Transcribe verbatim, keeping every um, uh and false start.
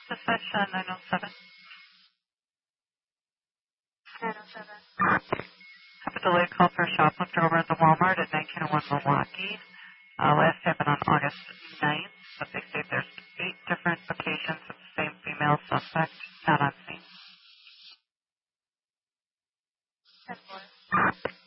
Dispatch uh, nine oh seven. nine oh seven. Have a delayed call for a shoplifter over at the Walmart at nineteen oh one Milwaukee. Uh, last happened on August ninth, but they say there's eight different locations with the same female suspect, not on